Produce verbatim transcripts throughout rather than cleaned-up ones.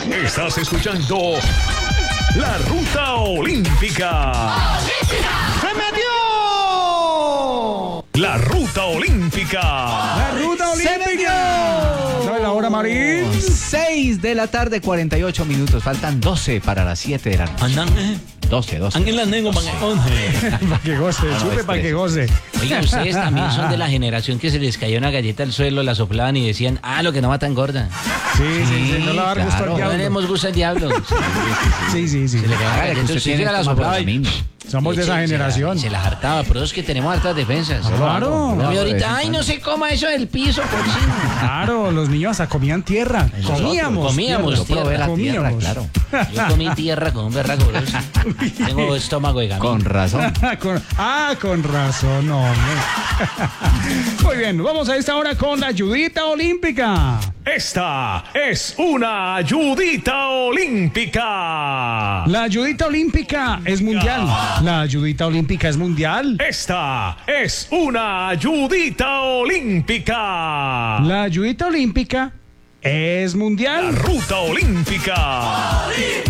Estás escuchando La Ruta Olímpica. ¡Se metió! La Ruta Olímpica. La Ruta Olímpica. ¿Sabe la hora, Marín? seis de la tarde, cuarenta y ocho minutos. Faltan doce para las siete de la noche. Andan, eh. doce, doce. Andan la lengua, van Para que goce, no, chupe es para que tres. goce. Oigan, ustedes también son de la generación que se les cayó una galleta al suelo, la soplaban y decían, ah, lo que no mata engorda. Sí, sí, sí, no le va a dar gusto al claro. No diablo. tenemos gusto al diablo. Sí, sí, sí. Se le cayó Hágale, la que galleta, usted usted tiene se la estómago soplaba y... camino. Somos de esa Se la- generación. Se las hartaba, pero es que tenemos hartas defensas. Claro. No, y de vez ahorita, en ay, cuando. no se coma eso del piso, por sí. Claro, los niños hasta comían tierra. Comíamos. comíamos Yo probé la tierra, Comíamos. claro. Yo comí tierra con un berraco, bro. Tengo estómago de gamín. Con razón. Con- ah, con razón, hombre. Muy bien, vamos a esta hora con la ayudita olímpica. Esta es una ayudita olímpica. La ayudita olímpica es mundial. La ayudita olímpica es mundial. Esta es una ayudita olímpica. La ayudita olímpica es La mundial. Ruta Olímpica.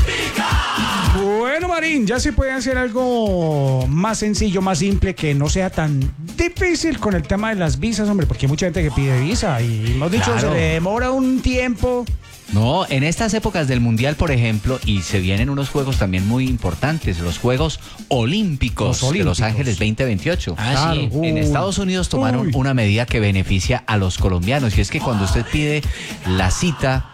Bueno, Marín, ya se puede hacer algo más sencillo, más simple, que no sea tan difícil con el tema de las visas, hombre, porque hay mucha gente que pide visa y hemos dicho, Claro. se le demora un tiempo. No, en estas épocas del Mundial, por ejemplo, y se vienen unos juegos también muy importantes, los Juegos Olímpicos, Los de Olímpicos. Los Ángeles veinte veintiocho. Ah, sí. Claro. En Uy. Estados Unidos tomaron Uy. una medida que beneficia a los colombianos, y es que cuando usted pide la cita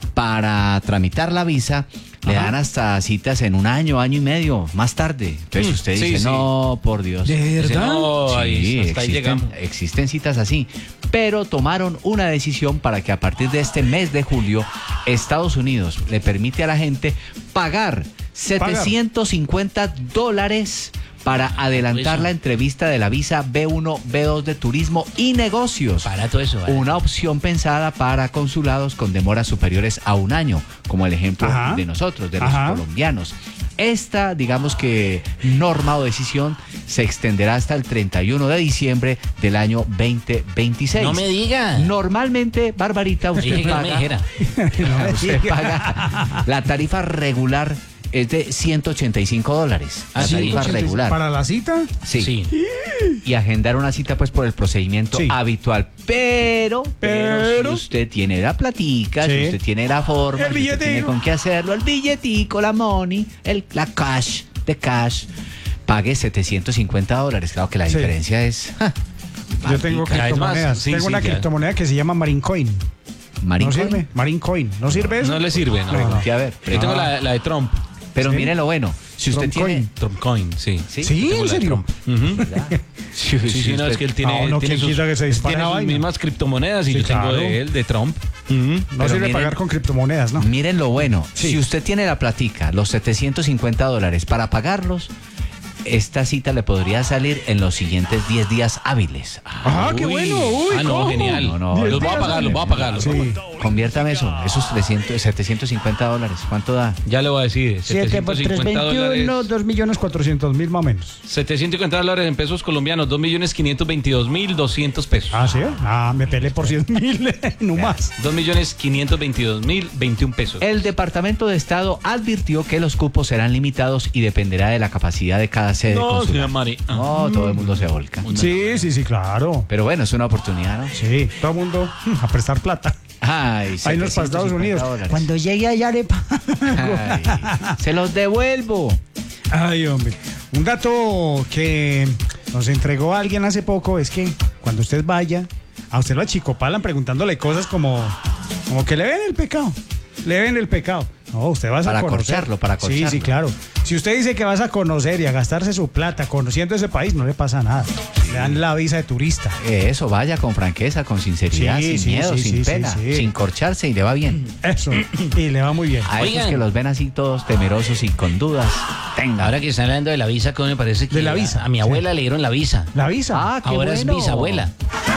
para tramitar la visa, le dan hasta citas en un año, año y medio, más tarde. Entonces usted sí, dice, sí. no, por Dios. ¿De Dice, verdad? no, ahí, Sí, hasta ahí existen, llegamos. existen citas así, pero tomaron una decisión para que a partir de este mes de julio, Estados Unidos le permite a la gente pagar setecientos cincuenta dólares para adelantar eso. la entrevista de la visa B uno, B dos de turismo y negocios. Barato eso, ¿vale? Una opción pensada para consulados con demoras superiores a un año, como el ejemplo Ajá. de nosotros, de los Ajá. colombianos. Esta, digamos que norma o decisión se extenderá hasta el treinta y uno de diciembre del año veinte veintiséis. No me diga. Normalmente, Barbarita, usted Dije que no me paga, dijera. usted paga la tarifa regular es de ciento ochenta y cinco dólares. Ah, La sí. tarifa regular. ¿Para la cita? Sí. Sí. Y agendar una cita pues por el procedimiento Sí. habitual. Pero, pero, Pero- si usted tiene la platica, Sí. si usted tiene la forma, El si usted tiene billetico. con qué hacerlo, el billetico, la money, el, la cash, de cash, pague setecientos cincuenta dólares. Claro que la Sí. diferencia es... ja, Yo tengo Cada vez más. criptomonedas. Sí, tengo sí, una ya. criptomoneda que se llama Marine Coin. Marine ¿No Coin. sirve? Marine Coin. ¿No sirve eso? No le sirve, no. Pregunté a ver. Yo tengo pregunté. la, la de Trump. Pero Sí. miren lo bueno. Si usted Trump tiene... Coin. Trump Coin, sí. ¿Sí? Sí, Tengo ¿en la de serio? Trump. Ujú. ¿Verdad? Sí, sí, no, es que él tiene, Ah, no, tiene ¿quién sus, quita que se dispare tiene la sus vaina? mismas criptomonedas y Sí, yo tengo claro. de él, de Trump. Ujú. No Pero sirve miren- pagar con criptomonedas, ¿no? Miren lo bueno. Sí. Si usted tiene la platica, los setecientos cincuenta dólares para pagarlos, esta cita le podría salir en los siguientes diez días hábiles. Ah, qué Uy. bueno. Uy, Ah, no, ¿cómo? genial. No, no, Diez los voy a días pagar, los voy a hábiles. pagar. los Sí. voy a pagar. Conviértame eso, esos trescientos, setecientos cincuenta dólares. ¿Cuánto da? Ya le voy a decir. siete por setecientos cincuenta trescientos veintiuno, dólares. dos millones cuatrocientos mil más o menos. setecientos cincuenta dólares en pesos colombianos, dos millones quinientos veintidós mil doscientos pesos. Ah, ¿sí? Ah, me peleé por cien mil, no más. dos millones quinientos veintidós mil veintiún pesos. El Departamento de Estado advirtió que los cupos serán limitados y dependerá de la capacidad de cada sede No, consular. señor Mari. Ah. No, todo el mundo se volca. Sí, sí, sí, claro. Pero bueno, es una oportunidad, ¿no? Sí, todo el mundo a prestar plata. Ay, Ahí nos para Estados setecientos cincuenta Unidos. dólares. Cuando llegue allá, arepa. Ay, se los devuelvo. Ay, hombre. Un dato que nos entregó alguien hace poco es que cuando usted vaya, a usted lo achicopalan preguntándole cosas como, como que le ven el pecado. Le ven el pecado. No, usted va a Para conocer. corcharlo, para Sí, corcharlo. sí, claro. Si usted dice que vas a conocer y a gastarse su plata conociendo ese país, no le pasa nada. Le dan la visa de turista. Eso, vaya con franqueza, con sinceridad, Sí, sin sí, miedo, sí, sin sí, pena, sí, sí. sin corcharse y le va bien. Eso. Y le va muy bien. A esos Oigan. que los ven así todos temerosos y con dudas, tenga. Ahora que están hablando de la visa, ¿cómo me parece que De la a- visa, a mi sí. abuela le dieron la visa? La visa. Ah, qué Ahora bueno. es bisabuela.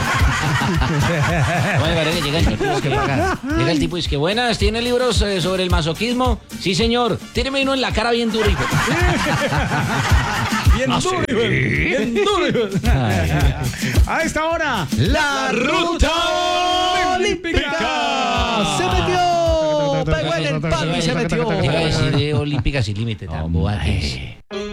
¿Cómo me parece que llega el tipo que pagar? Llega el tipo y dice que buenas, ¿tiene libros eh, sobre el masoquismo? Sí, señor. Tíreme uno en la cara bien duro, hijo. Bien duro, bien duro. A esta hora, La Ruta Olímpica. se metió. pegó en el palo y se metió. Iba a decir de Olímpica sin límite, tan boba que es.